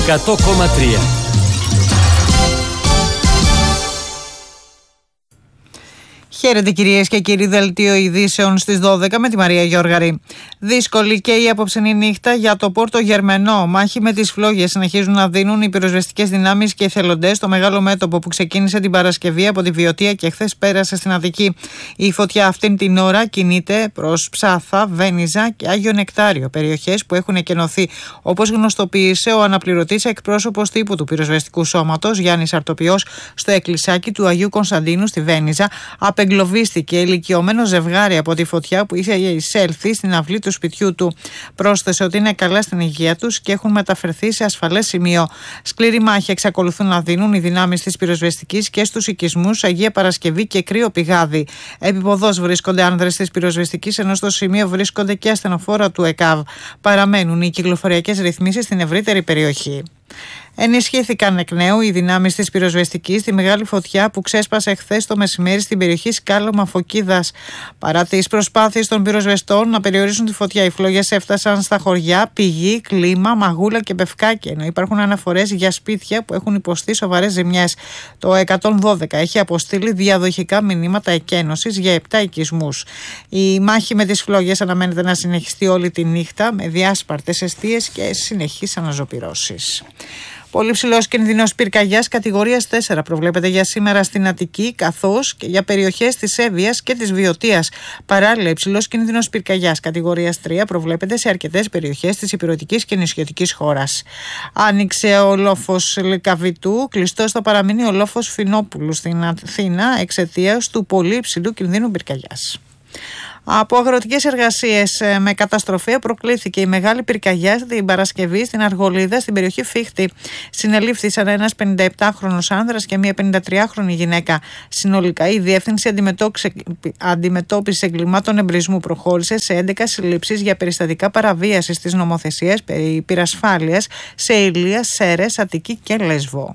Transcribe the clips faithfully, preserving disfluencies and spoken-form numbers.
εκατό κόμμα τρία. Χαίρετε κυρίες και κύριοι, δελτίο ειδήσεων στις δώδεκα με τη Μαρία Γιώργαρη. Δύσκολη και η απόψινή νύχτα για το Πόρτο Γερμενό. Μάχη με τις φλόγες συνεχίζουν να δίνουν οι πυροσβεστικές δυνάμεις και οι εθελοντές στο μεγάλο μέτωπο που ξεκίνησε την Παρασκευή από τη Βιωτία και χθες πέρασε στην Αττική. Η φωτιά αυτήν την ώρα κινείται προς Ψάθα, Βένιζα και Άγιο Νεκτάριο, περιοχές που έχουν εκενωθεί. Όπως γνωστοποίησε ο αναπληρωτής εκπρόσωπος τύπου του πυροσβεστικού σώματος, Γιάννης Αρτοπιός, στο εκκλησάκι του Αγίου Κωνσταντίνου στη Βένιζα, απεγκλωβίστηκε ηλικιωμένο ζευγάρι από τη φωτιά που είχε εισέλθει στην αυλή του σπιτιού του. Πρόσθεσε ότι είναι καλά στην υγεία τους και έχουν μεταφερθεί σε ασφαλές σημείο. Σκληρή μάχη εξακολουθούν να δίνουν οι δυνάμεις της πυροσβεστικής και στους οικισμούς Αγία Παρασκευή και Κρύο Πηγάδι. Επίποδος βρίσκονται άνδρες της πυροσβεστικής, ενώ στο σημείο βρίσκονται και ασθενοφόρα του ΕΚΑΒ. Παραμένουν οι κυκλοφοριακές ρυθμίσεις στην ευρύτερη περιοχή. Ενισχύθηκαν εκ νέου οι δυνάμεις της πυροσβεστικής στη μεγάλη φωτιά που ξέσπασε χθες το μεσημέρι στην περιοχή Σκάλωμα Φωκίδας. Παρά τις προσπάθειες των πυροσβεστών να περιορίσουν τη φωτιά, οι φλόγες έφτασαν στα χωριά Πηγή, Κλίμα, Μαγούλα και Πευκάκη, ενώ υπάρχουν αναφορές για σπίτια που έχουν υποστεί σοβαρές ζημιές. Το εκατόν δώδεκα έχει αποστείλει διαδοχικά μηνύματα εκένωσης για επτά οικισμούς. Η μάχη με τις φλόγες αναμένεται να συνεχιστεί όλη τη νύχτα με διάσπαρτες εστίες και συνεχείς αναζωπυρώσεις. Πολύ ψηλός κινδυνός πυρκαγιάς κατηγορίας τέσσερα προβλέπεται για σήμερα στην Αττική, καθώς και για περιοχές της Εύβοιας και της Βιωτίας. Παράλληλα, υψηλός κινδυνός πυρκαγιάς κατηγορίας τρία προβλέπεται σε αρκετές περιοχές της υπηρετικής και νησιωτικής χώρας. Άνοιξε ο λόφος Λυκαβητού, κλειστός θα παραμείνει ο λόφος Φινόπουλου στην Αθήνα εξαιτίας του πολύ υψηλού κινδύνου πυρκαγιάς. Από αγροτικές εργασίες με καταστροφή προκλήθηκε η μεγάλη πυρκαγιά την Παρασκευή στην Αργολίδα, στην περιοχή Φίχτη. Συνελήφθησαν ένας πενηνταεπτάχρονος άνδρας και μια πενηντατριάχρονη γυναίκα. Συνολικά η Διεύθυνση Αντιμετώπισης Εγκλημάτων Εμπρισμού προχώρησε σε έντεκα συλλήψεις για περιστατικά παραβίασης της νομοθεσίας περί πυρασφάλειας σε Ηλία, Σέρρες, Αττική και Λέσβο.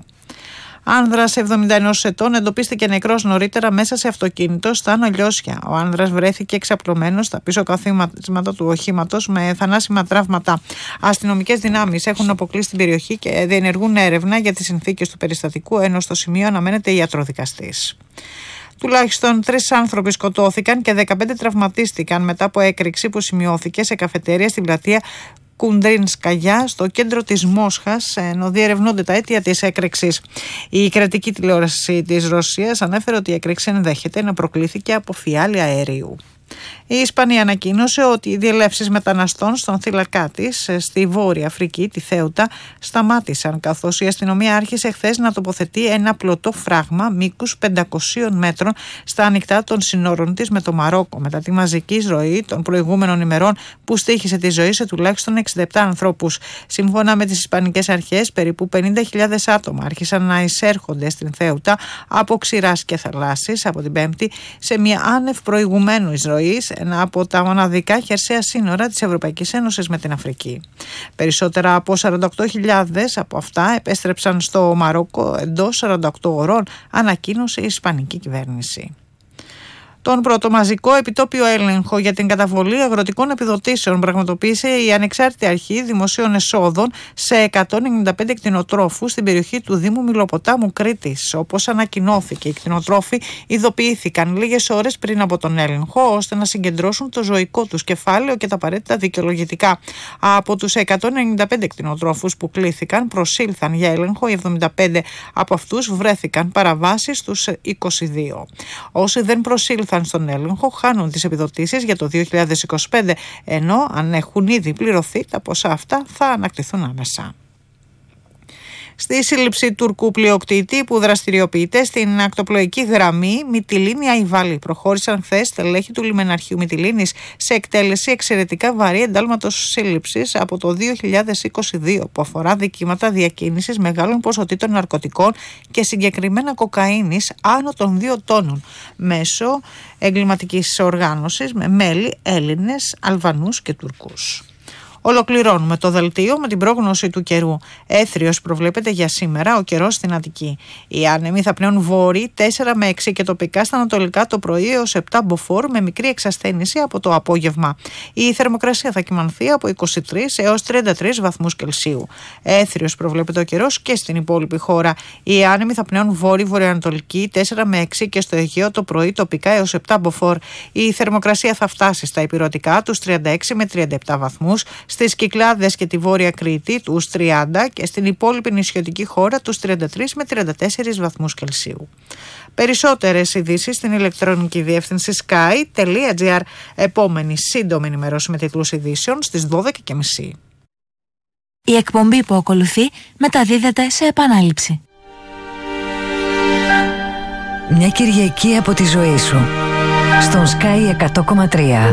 Άνδρας εβδομήντα ενός ετών εντοπίστηκε νεκρός νωρίτερα μέσα σε αυτοκίνητο στα Νολιώσια. Ο άνδρας βρέθηκε εξαπλωμένος στα πίσω καθίσματα του οχήματος με θανάσιμα τραύματα. Αστυνομικές δυνάμεις έχουν αποκλείσει την περιοχή και διενεργούν έρευνα για τις συνθήκες του περιστατικού, ενώ στο σημείο αναμένεται ιατροδικαστής. Τουλάχιστον τρεις άνθρωποι σκοτώθηκαν και δεκαπέντε τραυματίστηκαν μετά από έκρηξη που σημειώθηκε σε καφετέρια στην πλατεία Κουντρίνσκαγιά στο κέντρο της Μόσχας, ενώ διερευνούνται τα αίτια της έκρηξης. Η κρατική τηλεόραση της Ρωσίας ανέφερε ότι η έκρηξη ενδέχεται να προκλήθηκε από φιάλη αερίου. Η Ισπανία ανακοίνωσε ότι οι διελεύσεις μεταναστών στον θύλακά της στη Βόρεια Αφρική, τη Θέουτα, σταμάτησαν, καθώς η αστυνομία άρχισε χθες να τοποθετεί ένα πλωτό φράγμα μήκους πεντακοσίων μέτρων στα ανοιχτά των συνόρων της με το Μαρόκο, μετά τη μαζική εισρωή των προηγούμενων ημερών που στοίχησε τη ζωή σε τουλάχιστον εξήντα επτά ανθρώπους. Σύμφωνα με τις ισπανικές αρχές, περίπου πενήντα χιλιάδες άτομα άρχισαν να εισέρχονται στην Θέουτα από ξηράς και θαλάσσης από την Πέμπτη σε μια άνευ προηγουμένου εισρωή, ένα από τα μοναδικά χερσαία σύνορα της Ευρωπαϊκής Ένωσης με την Αφρική. Περισσότερα από σαράντα οκτώ χιλιάδες από αυτά επέστρεψαν στο Μαρόκο εντός σαράντα οκτώ ωρών, ανακοίνωσε η Ισπανική κυβέρνηση. Τον πρώτο μαζικό επιτόπιο έλεγχο για την καταβολή αγροτικών επιδοτήσεων πραγματοποίησε η Ανεξάρτητη Αρχή Δημοσίων Εσόδων σε εκατόν ενενήντα πέντε κτηνοτρόφους στην περιοχή του Δήμου Μιλοποτάμου Κρήτης. Όπως ανακοινώθηκε, οι κτηνοτρόφοι ειδοποιήθηκαν λίγες ώρες πριν από τον έλεγχο, ώστε να συγκεντρώσουν το ζωικό τους κεφάλαιο και τα απαραίτητα δικαιολογητικά. Από τους εκατόν ενενήντα πέντε κτηνοτρόφους που κλήθηκαν, προσήλθαν για έλεγχο, οι εβδομήντα πέντε από αυτούς βρέθηκαν παραβάσεις στους είκοσι δύο. Όσοι δεν προσήλθαν στον έλεγχο χάνουν τις επιδοτήσεις για το δύο χιλιάδες είκοσι πέντε, ενώ αν έχουν ήδη πληρωθεί τα ποσά αυτά θα ανακτηθούν άμεσα. Στη σύλληψη τουρκού πλειοκτήτη που δραστηριοποιείται στην ακτοπλοϊκή γραμμή Μυτιλήνη-Αϊβάλη, προχώρησαν χθες στελέχη του λιμεναρχείου Μυτιλήνης σε εκτέλεση εξαιρετικά βαρύ εντάλματος σύλληψης από το δύο χιλιάδες είκοσι δύο, που αφορά δικήματα διακίνησης μεγάλων ποσοτήτων ναρκωτικών και συγκεκριμένα κοκαίνης άνω των δύο τόνων, μέσω εγκληματικής οργάνωσης με μέλη Έλληνες, Αλβανούς και Τουρκούς. Ολοκληρώνουμε το δελτίο με την πρόγνωση του καιρού. Έθριος προβλέπεται για σήμερα ο καιρός στην Αττική. Οι άνεμοι θα πνέουν βόρειοι τέσσερα με έξι και τοπικά στα ανατολικά το πρωί έως επτά μποφόρ με μικρή εξασθένηση από το απόγευμα. Η θερμοκρασία θα κυμανθεί από είκοσι τρεις έως τριάντα τρεις βαθμούς Κελσίου. Έθριος προβλέπεται ο καιρός και στην υπόλοιπη χώρα. Οι άνεμοι θα πνέουν βόρειο-βορειοανατολική τέσσερα με έξι και στο Αιγαίο το πρωί τοπικά έως επτά μποφόρ. Η θερμοκρασία θα φτάσει στα ηπειρωτικά τους τριάντα έξι με τριάντα επτά βαθμούς, στις Κυκλάδες και τη Βόρεια Κρήτη τους τριάντα και στην υπόλοιπη νησιωτική χώρα τους τριάντα τρεις με τριάντα τέσσερις βαθμούς Κελσίου. Περισσότερες ειδήσεις στην ηλεκτρονική διεύθυνση sky τελεία gr. Επόμενη σύντομη ενημέρωση με τίτλους ειδήσεων στις δώδεκα και μισή. Η εκπομπή που ακολουθεί μεταδίδεται σε επανάληψη. Μια Κυριακή από τη ζωή σου στον Sky εκατό κόμμα τρία.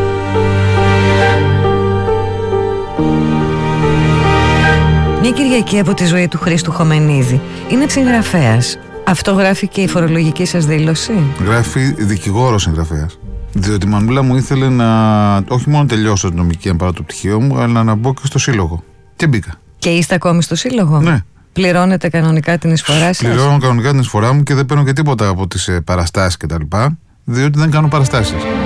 Μια Κυριακή από τη ζωή του Χρήστου Χομενίδη. Είναι συγγραφέας. Αυτό γράφει και η φορολογική σας δήλωση? Γράφει δικηγόρος συγγραφέας. Διότι η μανούλα μου ήθελε να όχι μόνο τελειώσω την νομική αν πάρω το πτυχίο μου, αλλά να μπω και στο σύλλογο. Και μπήκα. Και είστε ακόμη στο σύλλογο? Ναι. Πληρώνετε κανονικά την εισφορά σας? Πληρώνω κανονικά την εισφορά μου και δεν παίρνω και τίποτα από τις παραστάσεις κτλ. Διότι δεν κάνω παραστάσεις.